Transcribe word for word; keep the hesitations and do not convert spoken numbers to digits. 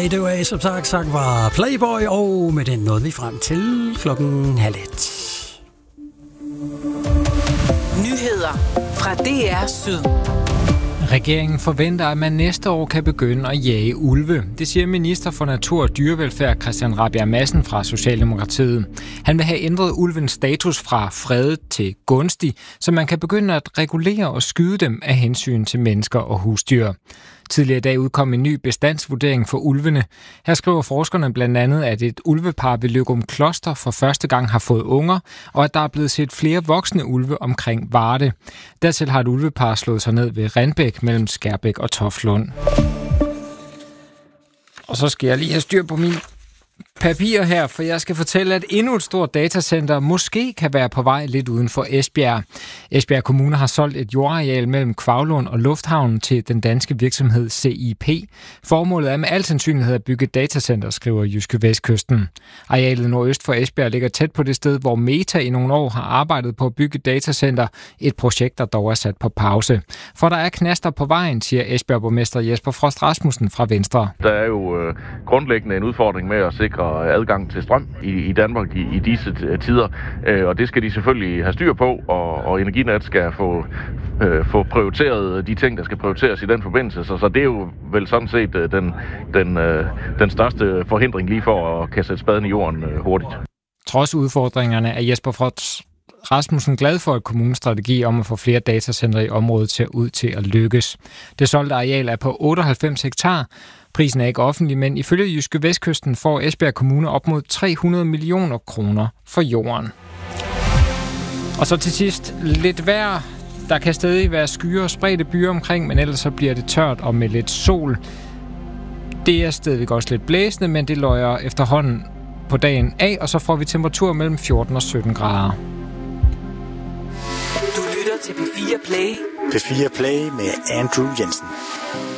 det var som sagt, sagt var Playboy, og med den nåede vi frem til klokken halv et. Nyheder fra D R Syd. Regeringen forventer, at man næste år kan begynde at jage ulve. Det siger minister for Natur og Dyrevelfærd Christian Rabjerg Madsen fra Socialdemokratiet. Han vil have ændret ulvens status fra fredet til gunstig, så man kan begynde at regulere og skyde dem af hensyn til mennesker og husdyr. Tidligere i dag udkom en ny bestandsvurdering for ulvene. Her skriver forskerne blandt andet, at et ulvepar ved Løgumkloster for første gang har fået unger, og at der er blevet set flere voksne ulve omkring Varde. Dertil har et ulvepar slået sig ned ved Randbæk mellem Skærbæk og Toftlund. Og så skal jeg lige have styr på mine papirer her, for jeg skal fortælle, at endnu et stort datacenter måske kan være på vej lidt uden for Esbjerg. Esbjerg Kommune har solgt et jordareal mellem Kvavlund og Lufthavnen til den danske virksomhed C I P. Formålet er med al sandsynlighed at bygge et datacenter, skriver Jyske Vestkysten. Arealet nordøst for Esbjerg ligger tæt på det sted, hvor Meta i nogle år har arbejdet på at bygge et datacenter, et projekt, der dog er sat på pause. For der er knaster på vejen, siger Esbjerg-borgmester Jesper Frost Rasmussen fra Venstre. Der er jo øh, grundlæggende en udfordring med at sikre adgang til strøm i, i Danmark i, i disse tider, øh, og det skal de selvfølgelig have styr på, og, og Energinet skal få, øh, få prioriteret de ting, der skal prioriteres i den forbindelse, så, så det er jo vel sådan set øh, den, den, øh, den største forhindring lige for at kan sætte spaden i jorden øh, hurtigt. Trods udfordringerne er Jesper Frost Rasmussen glad for, at kommunens strategi om at få flere datacenter i området ser ud til at lykkes. Det solgte areal er på otteoghalvfems hektar. Prisen er ikke offentlig, men ifølge Jyske Vestkysten får Esbjerg Kommune op mod tre hundrede millioner kroner for jorden. Og så til sidst lidt vejr. Der kan stadig være skyer og spredte byer omkring, men ellers så bliver det tørt og med lidt sol. Det er stadigvæk også lidt blæsende, men det løjer efterhånden på dagen af, og så får vi temperatur mellem fjorten og sytten grader. Du lytter til P fire Play. P fire Play med Andrew Jensen.